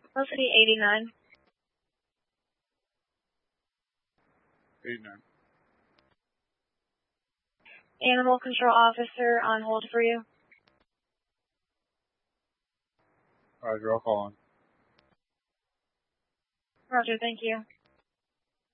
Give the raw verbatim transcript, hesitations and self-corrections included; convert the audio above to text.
Velocity eighty-nine. eighty-nine. Animal control officer on hold for you. Roger, I'll call on. Roger, thank you.